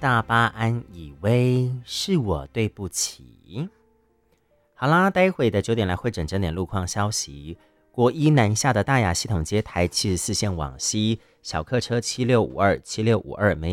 大巴安以为是我对不起。好啦，待会的9点来会诊整点路况消息。国一南下的大雅系统街台74线往西，小客车7652、7652没有